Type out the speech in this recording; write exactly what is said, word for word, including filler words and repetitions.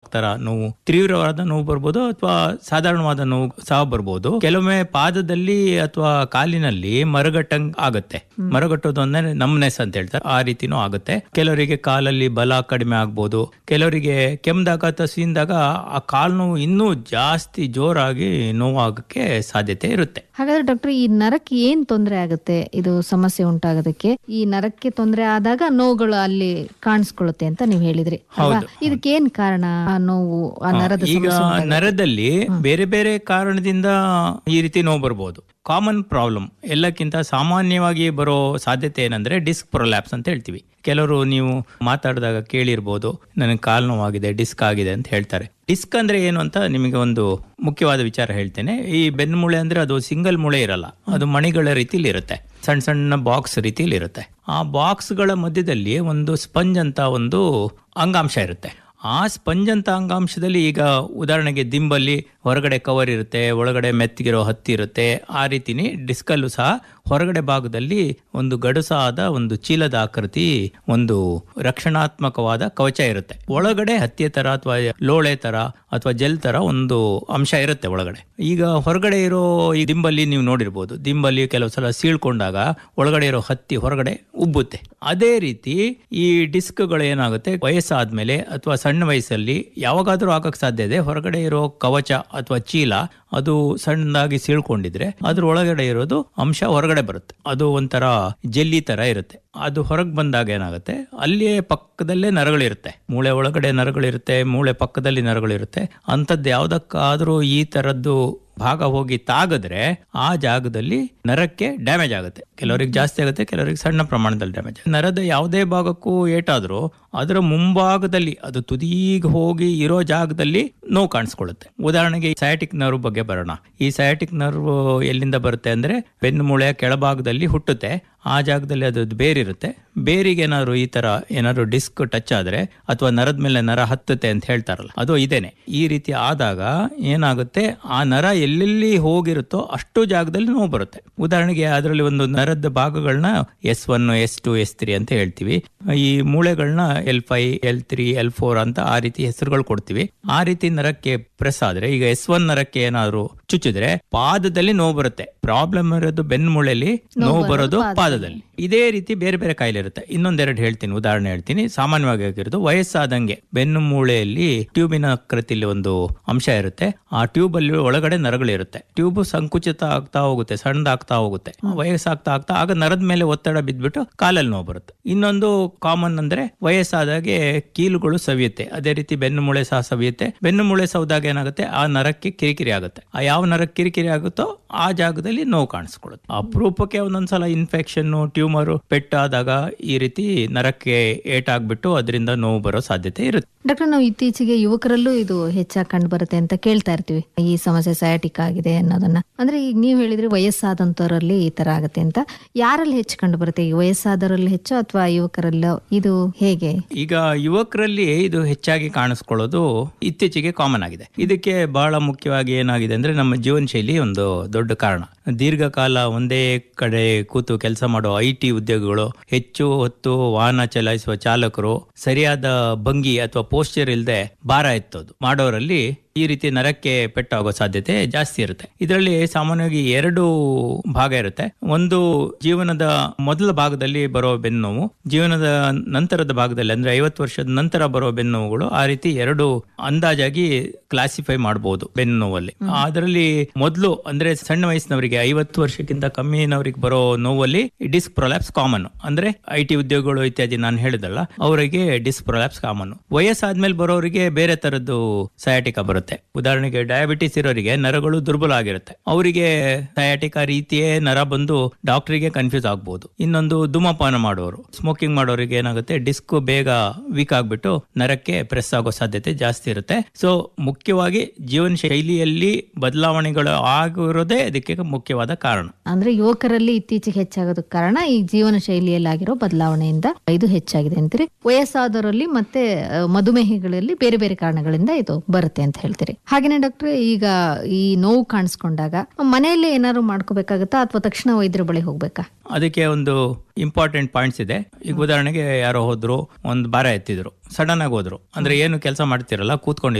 ತರ ನೋವು, ತೀವ್ರವಾದ ನೋವು ಬರ್ಬೋದು ಅಥವಾ ಸಾಧಾರಣವಾದ ನೋವು ಸಹ ಬರ್ಬೋದು. ಕೆಲವೊಮ್ಮೆ ಪಾದದಲ್ಲಿ ಅಥವಾ ಕಾಲಿನಲ್ಲಿ ಮರಗಟ್ಟಂಗ್ ಆಗುತ್ತೆ. ಮರಗಟ್ಟೋದು ಅಂದ್ರೆ ನಮ್ನೆಸ್ ಅಂತ ಹೇಳ್ತಾರೆ, ಆ ರೀತಿನೂ ಆಗುತ್ತೆ. ಕೆಲವರಿಗೆ ಕಾಲಲ್ಲಿ ಬಲ ಕಡಿಮೆ ಆಗ್ಬೋದು. ಕೆಲವರಿಗೆ ಕೆಮ್ದಾಗ ಅಥವಾ ಸೀಂದಾಗ ಆ ಕಾಲು ನೋವು ಇನ್ನೂ ಜಾಸ್ತಿ ಜೋರಾಗಿ ನೋವಾಗಕ್ಕೆ ಸಾಧ್ಯತೆ ಇರುತ್ತೆ. ಹಾಗಾದ್ರೆ ಡಾಕ್ಟರ್, ಈ ನರಕ್ಕೆ ಏನ್ ತೊಂದರೆ ಆಗುತ್ತೆ, ಇದು ಸಮಸ್ಯೆ ಉಂಟಾಗೋದಕ್ಕೆ? ಈ ನರಕ್ಕೆ ತೊಂದರೆ ಆದಾಗ ನೋವುಗಳು ಅಲ್ಲಿ ಕಾಣಿಸ್ಕೊಳ್ಳುತ್ತೆ ಅಂತ ನೀವು ಹೇಳಿದ್ರಿ. ಇದಕ್ಕೆ ಏನ್ ಕಾರಣ, ಆ ನೋವು, ಆ ನರದ ಈಗ ನರದಲ್ಲಿ ಬೇರೆ ಬೇರೆ ಕಾರಣದಿಂದ ಈ ರೀತಿ ನೋವು ಬರ್ಬೋದು. ಕಾಮನ್ ಪ್ರಾಬ್ಲಮ್ ಎಲ್ಲಕ್ಕಿಂತ ಸಾಮಾನ್ಯವಾಗಿ ಬರೋ ಸಾಧ್ಯತೆ ಏನಂದ್ರೆ ಡಿಸ್ಕ್ ಪ್ರೊಲ್ಯಾಪ್ಸ್ ಅಂತ ಹೇಳ್ತೀವಿ. ಕೆಲವರು ನೀವು ಮಾತಾಡಿದಾಗ ಕೇಳಿರ್ಬೋದು, ನನಗೆ ಕಾಲು ನೋವಾಗಿದೆ, ಡಿಸ್ಕ್ ಆಗಿದೆ ಅಂತ ಹೇಳ್ತಾರೆ. ಡಿಸ್ಕ್ ಅಂದ್ರೆ ಏನು ಅಂತ ನಿಮಗೆ ಒಂದು ಮುಖ್ಯವಾದ ವಿಚಾರ ಹೇಳ್ತೇನೆ. ಈ ಬೆನ್ನು ಮೂಳೆ ಅಂದ್ರೆ ಅದು ಸಿಂಗಲ್ ಮೂಳೆ ಇರಲ್ಲ, ಅದು ಮಣಿಗಳ ರೀತಿಲಿ ಇರುತ್ತೆ, ಸಣ್ಣ ಸಣ್ಣ ಬಾಕ್ಸ್ ರೀತಿಲಿ ಇರುತ್ತೆ. ಆ ಬಾಕ್ಸ್ಗಳ ಮಧ್ಯದಲ್ಲಿ ಒಂದು ಸ್ಪಂಜ್ ಅಂತ ಒಂದು ಅಂಗಾಂಶ ಇರುತ್ತೆ. ಆ ಸ್ಪಂಜ್ ಅಂತ ಅಂಗಾಂಶದಲ್ಲಿ ಈಗ ಉದಾಹರಣೆಗೆ ದಿಂಬಲ್ಲಿ ಹೊರಗಡೆ ಕವರ್ ಇರುತ್ತೆ, ಒಳಗಡೆ ಮೆತ್ತಗಿರೋ ಹತ್ತಿ ಇರುತ್ತೆ. ಆ ರೀತಿನಿ ಡಿಸ್ಕಲ್ಲೂ ಸಹ ಹೊರಗಡೆ ಭಾಗದಲ್ಲಿ ಒಂದು ಗಡುಸಾದ ಒಂದು ಚೀಲದ ಆಕೃತಿ, ಒಂದು ರಕ್ಷಣಾತ್ಮಕವಾದ ಕವಚ ಇರುತ್ತೆ. ಒಳಗಡೆ ಹತ್ತಿಯ ತರ ಅಥವಾ ಲೋಳೆ ತರ ಅಥವಾ ಜೆಲ್ ತರ ಒಂದು ಅಂಶ ಇರುತ್ತೆ ಒಳಗಡೆ. ಈಗ ಹೊರಗಡೆ ಇರೋ ಈ ದಿಂಬಲ್ಲಿ ನೀವು ನೋಡಿರ್ಬೋದು, ದಿಂಬಲ್ಲಿ ಕೆಲವು ಸಲ ಸೀಳ್ಕೊಂಡಾಗ ಒಳಗಡೆ ಇರೋ ಹತ್ತಿ ಹೊರಗಡೆ ಉಬ್ಬುತ್ತೆ. ಅದೇ ರೀತಿ ಈ ಡಿಸ್ಕ್ಗಳು ಏನಾಗುತ್ತೆ, ವಯಸ್ಸಾದ್ಮೇಲೆ ಅಥವಾ ಸಣ್ಣ ವಯಸ್ಸಲ್ಲಿ ಯಾವಾಗಾದ್ರೂ ಆಗಕ್ಕೆ ಸಾಧ್ಯ ಇದೆ. ಹೊರಗಡೆ ಇರೋ ಕವಚ ಅಥವಾ ಚೀಲ ಅದು ಸಣ್ಣದಾಗಿ ಸೀಳ್ಕೊಂಡಿದ್ರೆ ಅದ್ರ ಒಳಗಡೆ ಇರೋದು ಅಂಶ ಹೊರಗಡೆ ಬರುತ್ತೆ. ಅದು ಒಂಥರ ಜೆಲ್ಲಿ ತರ ಇರುತ್ತೆ. ಅದು ಹೊರಗೆ ಬಂದಾಗ ಏನಾಗುತ್ತೆ, ಅಲ್ಲಿಯೇ ಪಕ್ಕದಲ್ಲೇ ನರಗಳಿರುತ್ತೆ, ಮೂಳೆ ಒಳಗಡೆ ನರಗಳಿರುತ್ತೆ, ಮೂಳೆ ಪಕ್ಕದಲ್ಲಿ ನರಗಳಿರುತ್ತೆ. ಅಂಥದ್ದು ಯಾವ್ದಕ್ಕಾದ್ರೂ ಈ ತರದ್ದು ಭಾಗ ಹೋಗಿ ತಾಗಿದ್ರೆ ಆ ಜಾಗದಲ್ಲಿ ನರಕ್ಕೆ ಡ್ಯಾಮೇಜ್ ಆಗುತ್ತೆ. ಕೆಲವರಿಗೆ ಜಾಸ್ತಿ ಆಗುತ್ತೆ, ಕೆಲವರಿಗೆ ಸಣ್ಣ ಪ್ರಮಾಣದಲ್ಲಿ ಡ್ಯಾಮೇಜ್. ನರದ ಯಾವುದೇ ಭಾಗಕ್ಕೂ ಏಟಾದ್ರೂ ಅದರ ಮುಂಭಾಗದಲ್ಲಿ, ಅದು ತುದಿಗೆ ಹೋಗಿ ಇರೋ ಜಾಗದಲ್ಲಿ ನೋವು ಕಾಣಿಸ್ಕೊಳ್ಳುತ್ತೆ. ಉದಾಹರಣೆಗೆ ಸಯಾಟಿಕ್ ನರ್ವ್ ಬಗ್ಗೆ ಬರೋಣ. ಈ ಸಯಾಟಿಕ್ ನರ್ವ್ ಎಲ್ಲಿಂದ ಬರುತ್ತೆ ಅಂದ್ರೆ ಬೆನ್ನು ಮೂಳೆಯ ಕೆಳಭಾಗದಲ್ಲಿ ಹುಟ್ಟುತ್ತೆ. ಆ ಜಾಗದಲ್ಲಿ ಅದು ಬೇರಿರುತ್ತೆ. ಬೇರಿಗೆ ಏನಾದ್ರು ಈ ತರ ಏನಾದ್ರು ಡಿಸ್ಕ್ ಟಚ್ ಆದ್ರೆ ಅಥವಾ ನರದ ಮೇಲೆ ನರ ಹತ್ತುತ್ತೆ ಅಂತ ಹೇಳ್ತಾರಲ್ಲ, ಅದು ಇದೇನೆ. ಈ ರೀತಿ ಆದಾಗ ಏನಾಗುತ್ತೆ, ಆ ನರ ಎಲ್ಲೆಲ್ಲಿ ಹೋಗಿರುತ್ತೋ ಅಷ್ಟು ಜಾಗದಲ್ಲಿ ನೋವು ಬರುತ್ತೆ. ಉದಾಹರಣೆಗೆ ಅದರಲ್ಲಿ ಒಂದು ನರದ ಭಾಗಗಳನ್ನ S one, S to, S three ಅಂತ ಹೇಳ್ತೀವಿ. ಈ ಮೂಳೆಗಳನ್ನ L five, L three, L four ಅಂತ ಆ ರೀತಿ ಹೆಸರುಗಳು ಕೊಡ್ತೀವಿ. ಆ ರೀತಿ ನರಕ್ಕೆ ಪ್ರೆಸ್ ಆದ್ರೆ, ಈಗ ಎಸ್ ಒನ್ ನರಕ್ಕೆ ಏನಾದ್ರು ಚುಚ್ಚಿದ್ರೆ ಪಾದದಲ್ಲಿ ನೋವು ಬರುತ್ತೆ. ಪ್ರಾಬ್ಲಮ್ ಇರೋದು ಬೆನ್ನು ಮೂಳೆಯಲ್ಲಿ, ನೋವು ಬರೋದು ಪಾದದಲ್ಲಿ. ಇದೇ ರೀತಿ ಬೇರೆ ಬೇರೆ ಕಾಯಿಲೆ ಇರುತ್ತೆ. ಇನ್ನೊಂದೆರಡು ಹೇಳ್ತೀನಿ, ಉದಾಹರಣೆ ಹೇಳ್ತೀನಿ. ಸಾಮಾನ್ಯವಾಗಿ ಆಗಿರೋದು ವಯಸ್ಸಾದಂಗೆ ಬೆನ್ನು ಮೂಳೆಯಲ್ಲಿ ಟ್ಯೂಬಿನ ಆಕೃತಿಯಲ್ಲಿ ಒಂದು ಅಂಶ ಇರುತ್ತೆ. ಆ ಟ್ಯೂಬ್ ಅಲ್ಲಿ ಒಳಗಡೆ ನರಗಳಿರುತ್ತೆ. ಟ್ಯೂಬ್ ಸಂಕುಚಿತ ಆಗ್ತಾ ಹೋಗುತ್ತೆ, ಸಣ್ಣದಾಗ್ತಾ ಹೋಗುತ್ತೆ. ವಯಸ್ಸಾಗ್ತಾ ಆಗ್ತಾ ಆಗ ನರದ ಮೇಲೆ ಒತ್ತಡ ಬಿದ್ದ್ಬಿಟ್ಟು ಕಾಲಲ್ಲಿ ನೋವು ಬರುತ್ತೆ. ಇನ್ನೊಂದು ಕಾಮನ್ ಅಂದ್ರೆ ವಯಸ್ಸಾದಾಗೆ ಕೀಲುಗಳು ಸವಿಯುತ್ತೆ. ಅದೇ ರೀತಿ ಬೆನ್ನು ಮೂಳೆ ಸಹ ಸವಿಯುತ್ತೆ. ಬೆನ್ನು ಮೂಳೆ ಸೌದಾಗ ಏನಾಗುತ್ತೆ, ಆ ನರಕ್ಕೆ ಕಿರಿಕಿರಿ ಆಗುತ್ತೆ. ಆ ಯಾವ ನರಕ್ಕೆ ಕಿರಿಕಿರಿ ಆಗುತ್ತೋ ಆ ಜಾಗದಲ್ಲಿ ನೋವು ಕಾಣಿಸ್ಕೊಳ್ಳುತ್ತೆ. ಅಪರೂಪಕ್ಕೆ ಒಂದೊಂದ್ಸಲ ಇನ್ಫೆಕ್ಷನ್, ಟ್ಯೂಮರ್ ಪೆಟ್ಟಾದಾಗ ಈ ರೀತಿ ನರಕ್ಕೆ ಏಟಾಗ್ಬಿಟ್ಟು ಅದರಿಂದ ನೋವು ಬರೋ ಸಾಧ್ಯತೆ ಇರುತ್ತೆ. ಡಾಕ್ಟರ್, ನಾವು ಇತ್ತೀಚೆಗೆ ಯುವಕರಲ್ಲೂ ಇದು ಹೆಚ್ಚಾಗಿ ಕಂಡು ಬರುತ್ತೆ ಅಂತ ಕೇಳ್ತಾ ಇರ್ತೀವಿ, ಈ ಸಮಸ್ಯೆ ಸಯಾಟಿಕ್ ಆಗಿದೆ ಅನ್ನೋದನ್ನ. ಅಂದ್ರೆ ಈಗ ನೀವು ಹೇಳಿದ್ರೆ ವಯಸ್ಸಾದಂತವರಲ್ಲಿ ಈ ತರ ಆಗುತ್ತೆ ಅಂತ. ಯಾರಲ್ಲಿ ಹೆಚ್ಚು ಕಂಡು ಬರುತ್ತೆ, ಈ ವಯಸ್ಸಾದವರಲ್ಲಿ ಹೆಚ್ಚು ಅಥವಾ ಯುವಕರಲ್ಲೋ, ಇದು ಹೇಗೆ? ಈಗ ಯುವಕರಲ್ಲಿ ಇದು ಹೆಚ್ಚಾಗಿ ಕಾಣಿಸ್ಕೊಳ್ಳೋದು ಇತ್ತೀಚೆಗೆ ಕಾಮನ್ ಆಗಿದೆ. ಇದಕ್ಕೆ ಬಹಳ ಮುಖ್ಯವಾಗಿ ಏನಾಗಿದೆ ಅಂದ್ರೆ ನಮ್ಮ ಜೀವನ ಶೈಲಿ ಒಂದು ದೊಡ್ಡ ಕಾರಣ. ದೀರ್ಘಕಾಲ ಒಂದೇ ಕಡೆ ಕೂತು ಕೆಲಸ ಮಾಡೋ ಐ ಟಿ ಉದ್ಯೋಗಿಗಳು, ಹೆಚ್ಚು ಹೊತ್ತು ವಾಹನ ಚಲಾಯಿಸುವ ಚಾಲಕರು, ಸರಿಯಾದ ಭಂಗಿ ಅಥವಾ ಪೋಸ್ಚರ್ ಇಲ್ಲದೆ ಭಾರ ಎತ್ತೋದು ಮಾಡೋರಲ್ಲಿ ಈ ರೀತಿ ನರಕ್ಕೆ ಪೆಟ್ಟಾಗೋ ಸಾಧ್ಯತೆ ಜಾಸ್ತಿ ಇರುತ್ತೆ. ಇದರಲ್ಲಿ ಸಾಮಾನ್ಯವಾಗಿ ಎರಡು ಭಾಗ ಇರುತ್ತೆ. ಒಂದು ಜೀವನದ ಮೊದಲ ಭಾಗದಲ್ಲಿ ಬರೋ ಬೆನ್ನು ನೋವು, ಜೀವನದ ನಂತರದ ಭಾಗದಲ್ಲಿ ಅಂದ್ರೆ ಐವತ್ತು ವರ್ಷದ ನಂತರ ಬರೋ ಬೆನ್ನು ನೋವುಗಳು. ಆ ರೀತಿ ಎರಡು ಅಂದಾಜಾಗಿ ಕ್ಲಾಸಿಫೈ ಮಾಡಬಹುದು ಬೆನ್ನು ನೋವಲ್ಲಿ. ಅದರಲ್ಲಿ ಮೊದಲು ಅಂದ್ರೆ ಸಣ್ಣ ವಯಸ್ಸಿನವರಿಗೆ, ಐವತ್ತು ವರ್ಷಕ್ಕಿಂತ ಕಮ್ಮಿನವರಿಗೆ ಬರೋ ನೋವಲ್ಲಿ ಡಿಸ್ಕ್ ಪ್ರೊಲ್ಯಾಪ್ಸ್ ಕಾಮನ್. ಅಂದ್ರೆ ಐ ಟಿ ಉದ್ಯೋಗಗಳು ಇತ್ಯಾದಿ ನಾನು ಹೇಳಿದಲ್ಲ, ಅವರಿಗೆ ಡಿಸ್ಕ್ ಪ್ರೊಲ್ಯಾಪ್ಸ್ ಕಾಮನ್. ವಯಸ್ಸಾದ್ಮೇಲೆ ಬರೋರಿಗೆ ಬೇರೆ ತರದ್ದು ಸಯಾಟಿಕಾ ಬರುತ್ತೆ. ಉದಾಹರಣೆಗೆ ಡಯಾಬಿಟಿಸ್ ಇರೋರಿಗೆ ನರಗಳು ದುರ್ಬಲ ಆಗಿರುತ್ತೆ, ಅವರಿಗೆ ಸಯಾಟಿಕಾ ರೀತಿಯೇ ನರ ಬಂದು ಡಾಕ್ಟರಿಗೆ ಕನ್ಫ್ಯೂಸ್ ಆಗ್ಬಹುದು. ಇನ್ನೊಂದು ಧೂಮಪಾನ ಮಾಡೋರು, ಸ್ಮೋಕಿಂಗ್ ಮಾಡೋರಿಗೆ ಏನಾಗುತ್ತೆ, ಡಿಸ್ಕ್ ಬೇಗ ವೀಕ್ ಆಗ್ಬಿಟ್ಟು ನರಕ್ಕೆ ಪ್ರೆಸ್ ಆಗೋ ಸಾಧ್ಯತೆ ಜಾಸ್ತಿ ಇರುತ್ತೆ. ಸೊ ಮುಖ್ಯವಾಗಿ ಜೀವನ ಶೈಲಿಯಲ್ಲಿ ಬದಲಾವಣೆಗಳು ಆಗಿರೋದೇ ಅದಕ್ಕೆ ಮುಖ್ಯವಾದ ಕಾರಣ. ಅಂದ್ರೆ ಯುವಕರಲ್ಲಿ ಇತ್ತೀಚೆಗೆ ಹೆಚ್ಚಾಗೋದಕ್ಕೆ ಕಾರಣ ಈ ಜೀವನ ಶೈಲಿಯಲ್ಲಿ ಆಗಿರೋ ಬದಲಾವಣೆಯಿಂದ ಇದು ಹೆಚ್ಚಾಗಿದೆ ಅಂತೀರಿ. ವಯಸ್ಸಾದವರಲ್ಲಿ ಮತ್ತೆ ಮಧುಮೇಹಿಗಳಲ್ಲಿ ಬೇರೆ ಬೇರೆ ಕಾರಣಗಳಿಂದ ಇದು ಬರುತ್ತೆ ಅಂತ ಹೇಳ್ತೀರಿ. ಹಾಗೇನೆ ಡಾಕ್ಟ್ರೆ, ಈಗ ಈ ನೋವು ಕಾಣಿಸ್ಕೊಂಡಾಗ ಮನೆಯಲ್ಲೇ ಏನಾದ್ರು ಮಾಡ್ಕೋಬೇಕಾಗತ್ತಾ ಅಥವಾ ತಕ್ಷಣ ವೈದ್ಯರ ಬಳಿ ಹೋಗ್ಬೇಕಾ? ಅದಕ್ಕೆ ಒಂದು ಇಂಪಾರ್ಟೆಂಟ್ ಪಾಯಿಂಟ್ಸ್ ಇದೆ. ಈಗ ಉದಾಹರಣೆಗೆ ಯಾರೋ ಹೋದ್ರು, ಒಂದು ಭಾರ ಎತ್ತಿದ್ರು, ಸಡನ್ ಆಗಿ ಹೋದ್ರು ಅಂದ್ರೆ ಏನು ಕೆಲಸ ಮಾಡ್ತಿರಲ್ಲ, ಕೂತ್ಕೊಂಡಿದ್ರು,